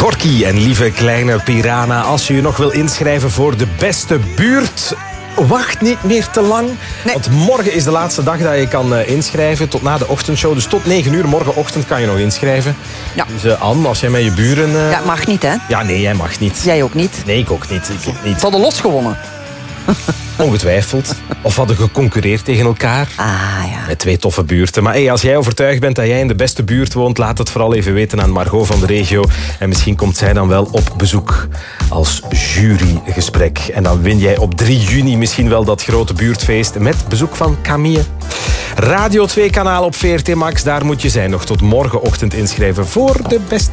Gorky en lieve kleine Piranha, als je je nog wil inschrijven voor de beste buurt, wacht niet meer te lang. Nee. Want morgen is de laatste dag dat je kan inschrijven tot na de ochtendshow. Dus tot 9 uur morgenochtend kan je nog inschrijven. Ja. Dus Anne, als jij met je buren... Ja, mag niet, hè? Ja, nee, jij mag niet. Jij ook niet? Nee, ik ook niet. Ze hadden losgewonnen. Ongetwijfeld. Of hadden geconcurreerd tegen elkaar. Ah, ja. Met 2 toffe buurten. Maar als jij overtuigd bent dat jij in de beste buurt woont, laat het vooral even weten aan Margot van de regio. En misschien komt zij dan wel op bezoek als jurygesprek. En dan win jij op 3 juni misschien wel dat grote buurtfeest met bezoek van Camille. Radio 2 kanaal op VRT Max, daar moet je zijn. Nog tot morgenochtend inschrijven voor de beste